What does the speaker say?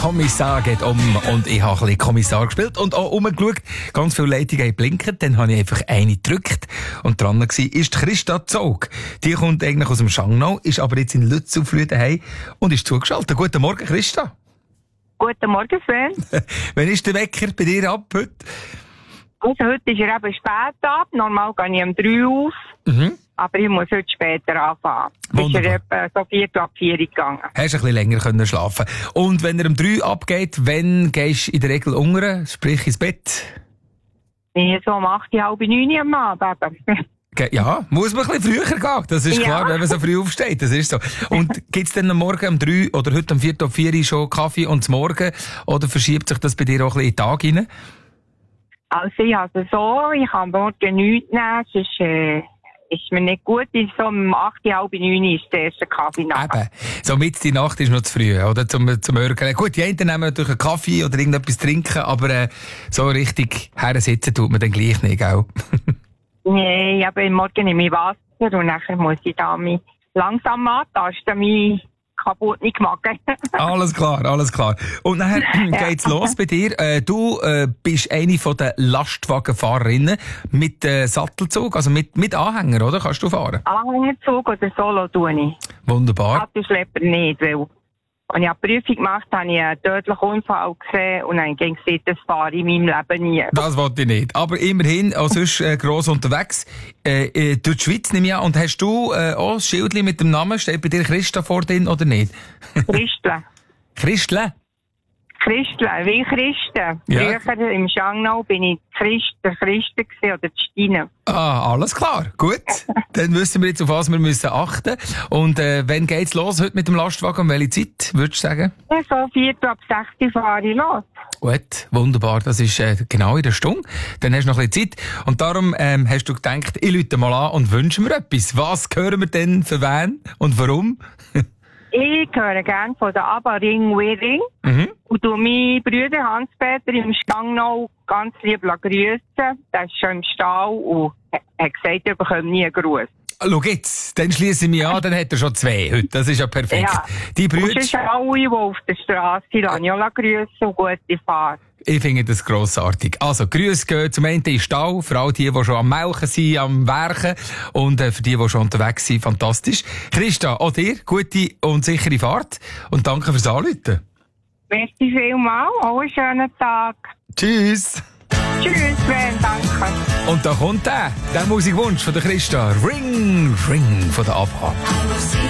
Kommissar geht um und ich habe ein bisschen Kommissar gespielt und auch umgeschaut. Ganz viele Leitungen haben blinkt, dann habe ich einfach eine gedrückt und dran war ist Christa Zog. Die kommt eigentlich aus dem Schangnau, ist aber jetzt in Lützelflüh daheim und ist zugeschaltet. Guten Morgen, Christa. Guten Morgen, Sven. Wann ist der Wecker bei dir ab heute? Also heute ist er eben spät ab. Normal gehe ich um 3 Uhr auf. Mhm. Aber ich muss heute später anfangen. Wunderbar. Ist er etwa so 4 ab 4 gegangen. Hast ein bisschen länger können schlafen. Und wenn er um 3 abgeht, wann gehst du in der Regel unter, sprich ins Bett? Ich so um 8, halb 9 am Abend. Ja, muss man ein bisschen früher gehen. Das ist klar, wenn man so früh aufsteht. Das ist so. Und gibt's dann am Morgen um 3 oder heute um 4 ab 4 schon Kaffee und zum Morgen? Oder verschiebt sich das bei dir auch ein bisschen in den Tag rein? Also ich habe so, ich kann am Morgen nichts nehmen, sonst ist mir nicht gut. So um 8, halb 9 ist der erste Kaffee nach. Eben. So mit die Nacht ist noch zu früh, oder? Zum Morgen. Gut, die einen nehmen natürlich einen Kaffee oder irgendetwas trinken, aber so richtig hersitzen tut man dann gleich nicht, gell? Nee, aber morgen nehme ich Wasser und nachher muss ich da mich langsam antasten, mich kaputt nicht machen. Alles klar, alles klar. Und nachher geht's los bei dir. Du bist eine von den Lastwagenfahrerinnen mit Sattelzug, also mit Anhänger, oder? Kannst du fahren? Anhängerzug oder Solo tue ich. Wunderbar. Autoschlepper nicht, weil als ich eine Prüfung gemacht habe, habe ich einen tödlichen Unfall gesehen und dann ging es das fahre ich in meinem Leben nie. Das wollte ich nicht. Aber immerhin, auch sonst gross unterwegs. Durch die Schweiz nehme ich an. Und hast du auch ein Schildchen mit dem Namen? Steht bei dir Christa vor drin oder nicht? Christle. Christle? Christle, wie Christen. Ja. Früher im Schangnau bin ich der Christen gewesen, oder die Stine. Ah, alles klar. Gut. Dann wissen wir jetzt, auf was wir müssen achten. Und wann geht's los heute mit dem Lastwagen? Um welche Zeit, würdest du sagen? Ja, so 4 ab 6 fahre ich los. Gut, wunderbar. Das ist genau in der Stunde. Dann hast du noch ein bisschen Zeit. Und darum hast du gedacht, ich rufe mal an und wünsche mir etwas. Was hören wir denn für wen und warum? Ich höre gerne von der ABBA Ring Wearing und du meinen Bruder Hans-Peter im Schangnau ganz lieb grüßen. Der ist schon im Stall und hat gesagt, er bekommt nie einen Gruß. Schau jetzt, dann schliesse ich mich an, dann hat er schon 2 heute. Das ist ja perfekt. Ja. Die Und Brüder, sonst alle, die auf der Straße sind, lasse ich auch grüßen und gute Fahrt. ich finde das grossartig. Also, Grüße gehen zum einen in den Stall, für all die schon am Melken sind, am Werken und für die schon unterwegs sind, fantastisch. Christa, auch dir gute und sichere Fahrt und danke fürs Anrufen. Merci vielmals, auch einen schönen Tag. Tschüss. Tschüss, Sven, danke. Und da kommt der Musikwunsch von der Christa. Ring, Ring von der ABBA.